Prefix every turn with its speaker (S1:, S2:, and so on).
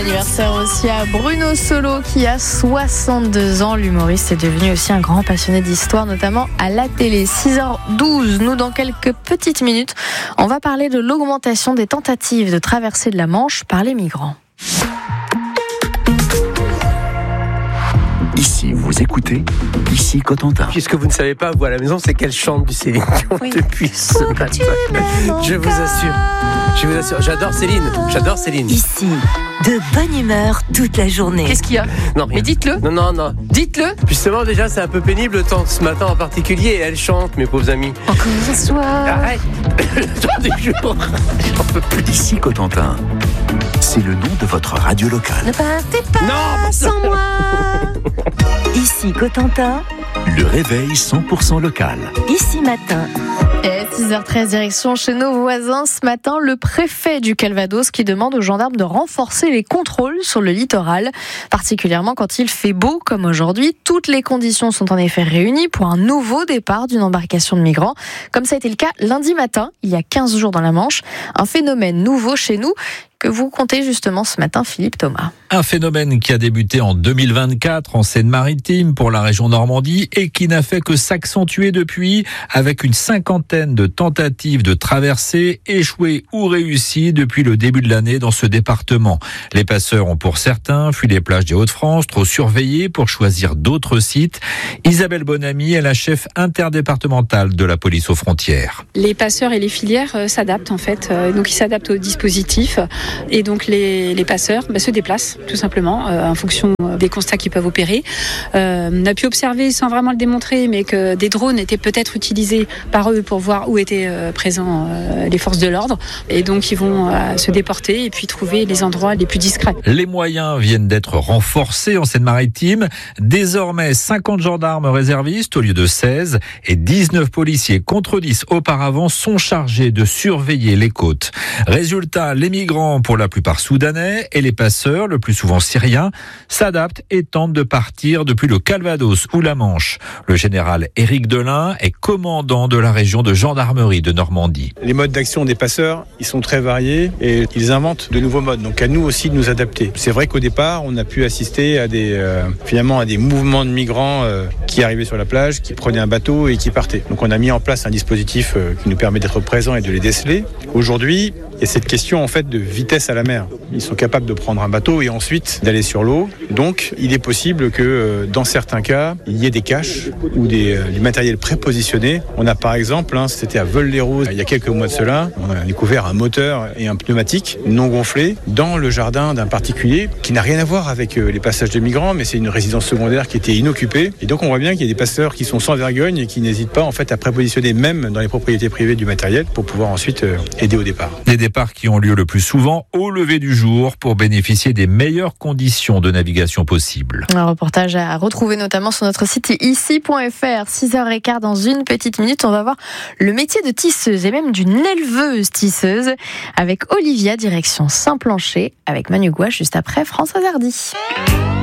S1: anniversaire aussi à Bruno Solo qui a 62 ans. L'humoriste est devenu aussi un grand passionné d'histoire, notamment à la télé. 6h12, nous dans quelques petites minutes, on va parler de l'augmentation des tentatives de traversée de la Manche par les migrants.
S2: Ici, vous écoutez, ici Cotentin.
S3: Puisque vous ne savez pas, vous à la maison, c'est qu'elle chante du Céline Dion depuis ce matin. Je vous assure, j'adore Céline.
S4: Ici, de bonne humeur toute la journée.
S1: Qu'est-ce qu'il y a ?
S3: Non,
S1: Mais dites-le.
S3: Non.
S1: Dites-le.
S3: Justement, déjà, c'est un peu pénible le temps ce matin en particulier. Et elle chante, mes pauvres amis.
S1: Encore un soir.
S3: Arrête. Le temps du jour. J'en peux plus.
S2: Ici Cotentin, c'est le nom de votre radio locale.
S1: Ne partez pas sans moi.
S4: Ici Cotentin,
S2: Le réveil 100% local.
S4: ici matin.
S1: Et 6h13, direction chez nos voisins. Ce matin, le préfet du Calvados qui demande aux gendarmes de renforcer les contrôles sur le littoral, particulièrement quand il fait beau comme aujourd'hui. Toutes les conditions sont en effet réunies pour un nouveau départ d'une embarcation de migrants, comme ça a été le cas lundi matin, il y a 15 jours dans la Manche. Un phénomène nouveau chez nous que vous comptez justement ce matin, Philippe Thomas.
S5: Un phénomène qui a débuté en 2024 en Seine-Maritime pour la région Normandie et qui n'a fait que s'accentuer depuis, avec une cinquantaine de tentatives de traversée échouées ou réussies depuis le début de l'année dans ce département. Les passeurs ont pour certains fui les plages des Hauts-de-France, trop surveillés pour choisir d'autres sites. Isabelle Bonamy est la chef interdépartementale de la police aux frontières.
S6: Les passeurs et les filières s'adaptent en fait, donc ils s'adaptent au dispositif et donc les passeurs se déplacent tout simplement en fonction des constats qu'ils peuvent opérer. On a pu observer sans vraiment le démontrer mais que des drones étaient peut-être utilisés par eux pour voir où étaient présents les forces de l'ordre et donc ils vont se déporter et puis trouver les endroits les plus discrets.
S5: Les moyens viennent d'être renforcés en Seine-Maritime. Désormais, 50 gendarmes réservistes au lieu de 16 et 19 policiers contre 10 auparavant sont chargés de surveiller les côtes. Résultat, les migrants, pour la plupart soudanais, et les passeurs, le plus souvent syriens, s'adaptent et tentent de partir depuis le Calvados ou la Manche. Le général Éric Delin est commandant de la région de gendarmerie de Normandie.
S7: Les modes d'action des passeurs, ils sont très variés et ils inventent de nouveaux modes. Donc à nous aussi de nous adapter. C'est vrai qu'au départ, on a pu assister à des mouvements de migrants qui arrivaient sur la plage, qui prenaient un bateau et qui partaient. Donc on a mis en place un dispositif qui nous permet d'être présents et de les déceler. Aujourd'hui, il y a cette question en fait de vitesse à la mer. Ils sont capables de prendre un bateau et ensuite d'aller sur l'eau. Donc il est possible que dans certains cas, il y ait des caches ou du matériel prépositionné. On a par exemple, c'était à Veul-les-Roses il y a quelques mois de cela, on a découvert un moteur et un pneumatique non gonflé dans le jardin d'un particulier qui n'a rien à voir avec les passages de migrants, mais c'est une résidence secondaire qui était inoccupée. Et donc on voit bien qu'il y a des passeurs qui sont sans vergogne et qui n'hésitent pas en fait à prépositionner même dans les propriétés privées du matériel pour pouvoir ensuite aider au départ.
S5: Des départs qui ont lieu le plus souvent au lever du jour pour bénéficier des meilleures conditions de navigation possibles.
S1: Un reportage à retrouver notamment sur notre site ici.fr. 6h15 dans une petite minute. On va voir le métier de tisseuse et même d'une éleveuse tisseuse avec Olivia, direction Saint-Planchers, avec Manu Gouache juste après Françoise Hardy.